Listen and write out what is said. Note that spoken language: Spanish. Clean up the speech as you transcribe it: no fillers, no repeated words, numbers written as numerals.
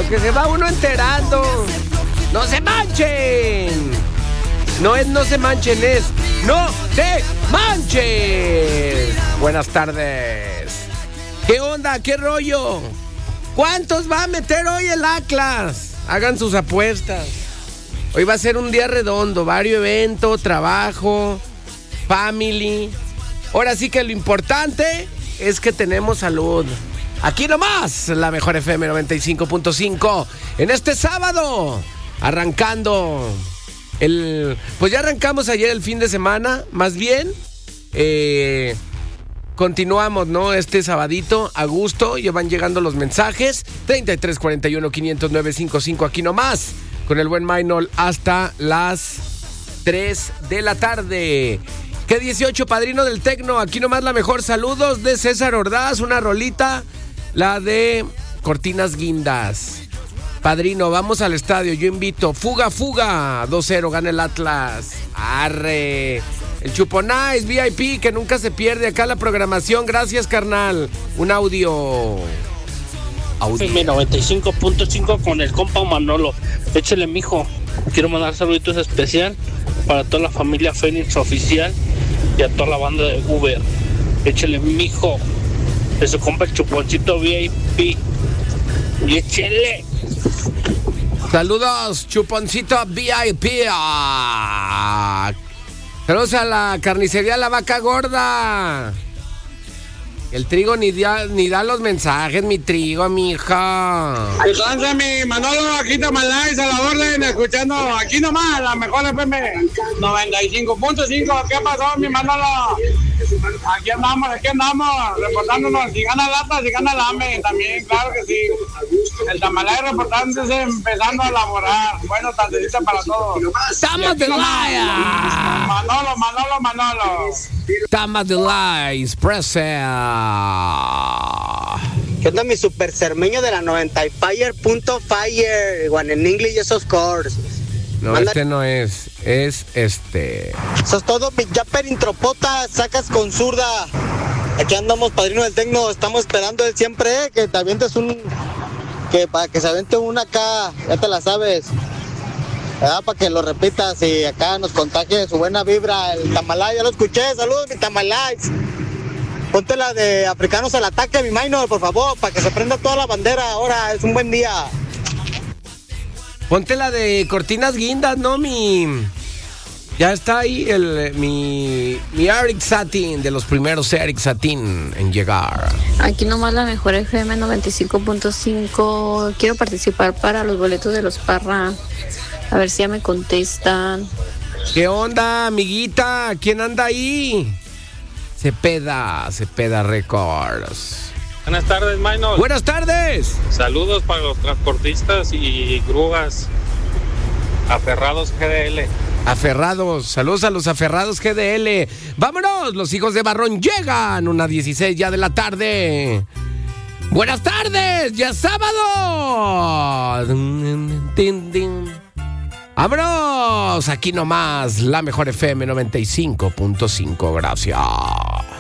lo que se va uno enterando. ¡No se manchen! No es no se manchen, es no se manchen. Buenas tardes. ¿Qué onda? ¿Qué rollo? ¿Cuántos va a meter hoy el Atlas? Hagan sus apuestas. Hoy va a ser un día redondo, varios eventos, trabajo, family. Ahora sí que lo importante es que tenemos salud. Aquí nomás, la mejor FM 95.5. En este sábado, arrancando pues ya arrancamos ayer el fin de semana. Más bien, continuamos, ¿no? Este sabadito, a gusto. Ya van llegando los mensajes. 33 41 509 55. Aquí nomás, con el buen Maynol hasta las 3 de la tarde. Que 18, padrino del tecno. Aquí nomás la mejor. Saludos de César Ordaz. Una rolita, la de Cortinas Guindas. Padrino, vamos al estadio. Yo invito. Fuga, fuga. 2-0, gana el Atlas. Arre. El Chuponais VIP, que nunca se pierde. Acá la programación. Gracias, carnal. Un audio. FM 95.5 con el compa Manolo. Échale, mijo. Quiero mandar saluditos especial para toda la familia Fénix Oficial y a toda la banda de Uber. Échale, mijo. De su compa el Chuponcito VIP. Y échale. Saludos, Chuponcito VIP. Saludos a la carnicería La Vaca Gorda. El trigo ni da los mensajes, mi trigo, mi hija. Entonces, mi Manolo, aquí Tamalais, a la orden, escuchando aquí nomás, la mejor FM 95.5. ¿Qué pasó, mi Manolo? Aquí andamos, reportándonos. Si gana el Atlas, si gana el AME, también, claro que sí. El Tamalais reportándose, empezando a laborar. Bueno, tardecita para todos. ¡Estamos de live! Manolo. Estamos de live, present. ¿Qué onda, mi super cermeño de la 95.fire? One en English, esos cores. No, este no es. Es este. Eso es todo, mi Japper Intropota. Sacas con zurda. Aquí andamos, padrino del tecno. Estamos esperando él siempre, que te avientes para que se aviente una acá. Ya te la sabes. Para que lo repitas y acá nos contagie su buena vibra. El Tamalay, ya lo escuché. Saludos, mi Tamalay. Ponte la de Africanos al Ataque, mi Maynor, por favor, para que se prenda toda la bandera. Ahora es un buen día. Ponte la de Cortinas Guindas, ¿no? Ya está ahí mi Eric Satin, de los primeros Eric Satin en llegar. Aquí nomás la mejor FM 95.5. Quiero participar para los boletos de los Parra. A ver si ya me contestan. ¿Qué onda, amiguita? ¿Quién anda ahí? Cepeda Records. Buenas tardes, Maynol. Buenas tardes. Saludos para los transportistas y grúas. Aferrados GDL. Aferrados, saludos a los aferrados GDL. ¡Vámonos! Los hijos de Barrón llegan. 1:16 ya de la tarde. ¡Buenas tardes! ¡Ya es sábado! ¡Vámonos! Aquí nomás, la mejor FM 95.5. Gracias.